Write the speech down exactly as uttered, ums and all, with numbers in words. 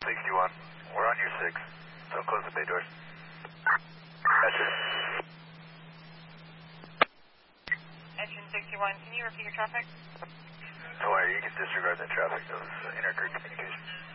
sixty-one, we're on your six. So close the bay doors. Gotcha. Engine sixty-one, can you repeat your traffic? No worry, you can disregard that traffic. That was uh, inter-group communication.